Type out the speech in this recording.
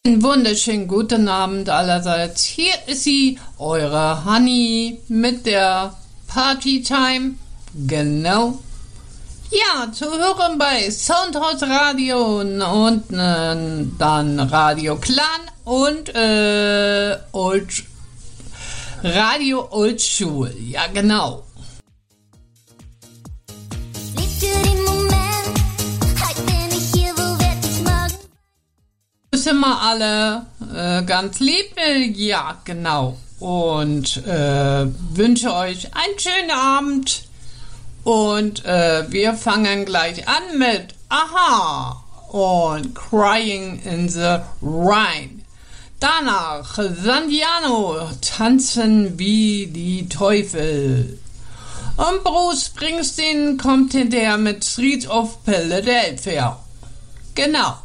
Einen wunderschönen guten Abend allerseits. Hier ist sie, eure Honey mit der Partytime. Genau. Ja, zu hören bei Soundhouse Radio und dann Radio Clan und Radio Oldschool. Ja, genau. Sind wir alle ganz lieb, ja genau, und wünsche euch einen schönen Abend und wir fangen gleich an mit Aha und Crying in the Rain. Danach Sandiano, Tanzen wie die Teufel. Und Bruce Springsteen kommt hinterher mit Streets of Philadelphia. Genau.